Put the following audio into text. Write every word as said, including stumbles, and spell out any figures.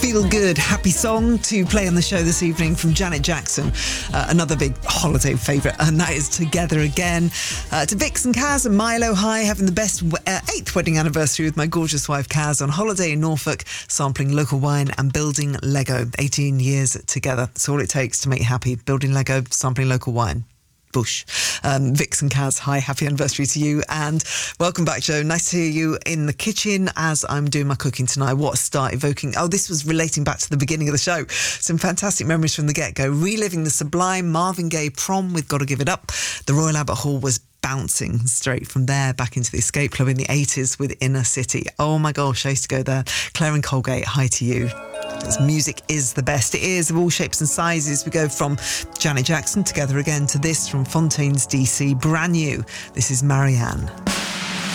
feel-good, happy song to play on the show this evening from Janet Jackson, uh, another big holiday favourite, and that is Together Again. Uh, to Vix and Kaz and Milo, hi, having the best uh, eighth wedding anniversary with my gorgeous wife Kaz on holiday in Norfolk, sampling local wine and building Lego. eighteen years together. That's all it takes to make you happy. Building Lego, sampling local wine. Bush. Um, Vix and Kaz, hi, happy anniversary to you and welcome back, Joe. Nice to hear you in the kitchen as I'm doing my cooking tonight. What a start, evoking, oh, this was relating back to the beginning of the show. Some fantastic memories from the get-go, reliving the sublime Marvin Gaye prom with Gotta Give It Up. The Royal Albert Hall was bouncing straight from there back into the Escape Club in the eighties with Inner City. Oh my gosh, I used to go there. Claire and Colgate, hi to you. As music is the best it is, of all shapes and sizes. We go from Janet Jackson, Together Again, to this from Fontaines D C, brand new. This is Marianne.